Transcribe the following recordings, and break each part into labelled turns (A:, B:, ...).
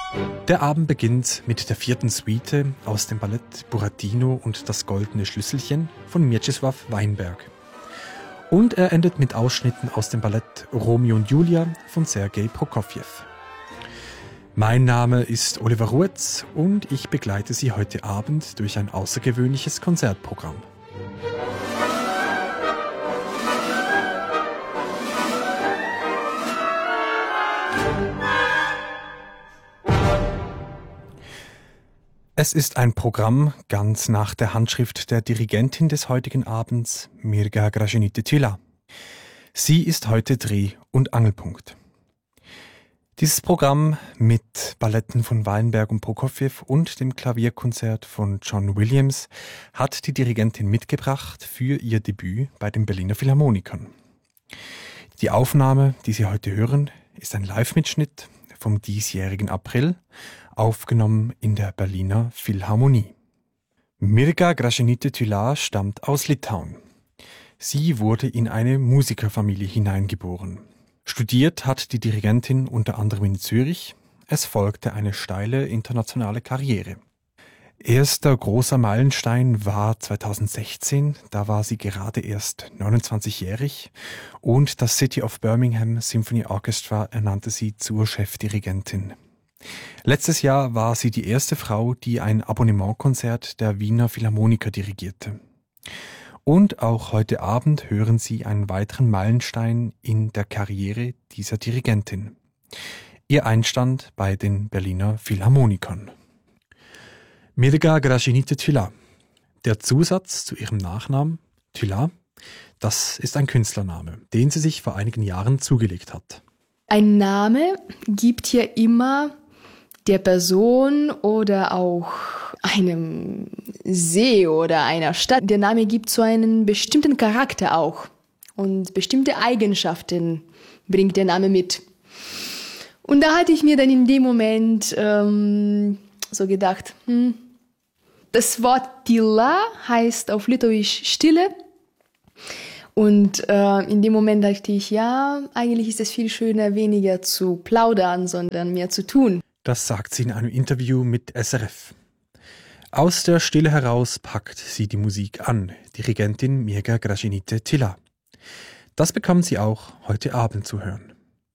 A: Der Abend beginnt mit der 4. Suite aus dem Ballett Burattino und das goldene Schlüsselchen von Mieczysław Weinberg. Und er endet mit Ausschnitten aus dem Ballett Romeo und Julia von Sergei Prokofjew. Mein Name ist Oliver Ruetz und ich begleite Sie heute Abend durch ein außergewöhnliches Konzertprogramm. Es ist ein Programm ganz nach der Handschrift der Dirigentin des heutigen Abends, Mirga Gražinytė-Tyla. Sie ist heute Dreh- und Angelpunkt. Dieses Programm mit Balletten von Weinberg und Prokofjew und dem Klavierkonzert von John Williams hat die Dirigentin mitgebracht für ihr Debüt bei den Berliner Philharmonikern. Die Aufnahme, die Sie heute hören, ist ein Live-Mitschnitt vom diesjährigen April, aufgenommen in der Berliner Philharmonie. Mirga Gražinytė-Tyla stammt aus Litauen. Sie wurde in eine Musikerfamilie hineingeboren. Studiert hat die Dirigentin unter anderem in Zürich. Es folgte eine steile internationale Karriere. Erster großer Meilenstein war 2016, da war sie gerade erst 29-jährig und das City of Birmingham Symphony Orchestra ernannte sie zur Chefdirigentin. Letztes Jahr war sie die erste Frau, die ein Abonnementkonzert der Wiener Philharmoniker dirigierte. Und auch heute Abend hören Sie einen weiteren Meilenstein in der Karriere dieser Dirigentin. Ihr Einstand bei den Berliner Philharmonikern. Mirga Gražinytė-Tyla. Der Zusatz zu ihrem Nachnamen, Tyla, das ist ein Künstlername, den sie sich vor einigen Jahren zugelegt hat.
B: Ein Name gibt ja immer der Person oder auch einem See oder einer Stadt. Der Name gibt so einen bestimmten Charakter auch und bestimmte Eigenschaften bringt der Name mit. Und da hatte ich mir dann in dem Moment so gedacht, das Wort Tyla heißt auf Litauisch Stille. Und in dem Moment dachte ich, ja, eigentlich ist es viel schöner, weniger zu plaudern, sondern mehr zu tun.
A: Das sagt sie in einem Interview mit SRF. Aus der Stille heraus packt sie die Musik an, Dirigentin Mirga Gražinytė-Tyla. Das bekommen Sie auch heute Abend zu hören.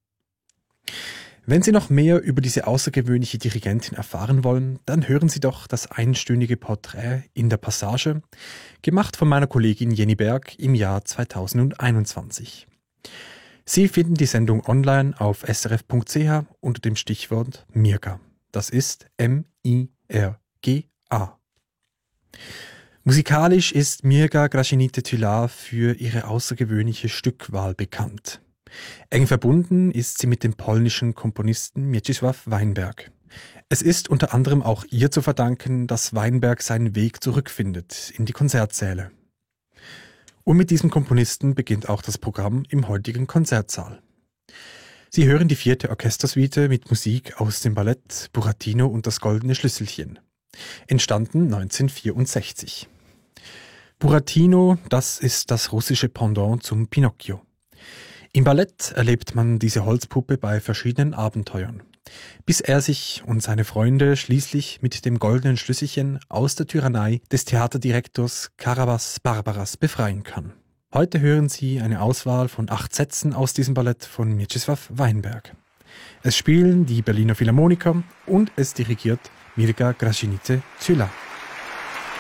A: Wenn Sie noch mehr über diese außergewöhnliche Dirigentin erfahren wollen, dann hören Sie doch das einstündige Porträt in der Passage, gemacht von meiner Kollegin Jenny Berg im Jahr 2021. Sie finden die Sendung online auf srf.ch unter dem Stichwort Mirga. Das ist M-I-R-G-A. Musikalisch ist Mirga Gražinytė-Tyla für ihre außergewöhnliche Stückwahl bekannt. Eng verbunden ist sie mit dem polnischen Komponisten Mieczysław Weinberg. Es ist unter anderem auch ihr zu verdanken, dass Weinberg seinen Weg zurückfindet in die Konzertsäle. Und mit diesem Komponisten beginnt auch das Programm im heutigen Konzertsaal. Sie hören die 4. Orchestersuite mit Musik aus dem Ballett Burattino und das goldene Schlüsselchen. Entstanden 1964. Burattino, das ist das russische Pendant zum Pinocchio. Im Ballett erlebt man diese Holzpuppe bei verschiedenen Abenteuern, bis er sich und seine Freunde schließlich mit dem goldenen Schlüsselchen aus der Tyrannei des Theaterdirektors Karabas Barbaras befreien kann. Heute hören Sie eine Auswahl von 8 Sätzen aus diesem Ballett von Mieczysław Weinberg. Es spielen die Berliner Philharmoniker und es dirigiert Mirga Gražinytė-Tyla.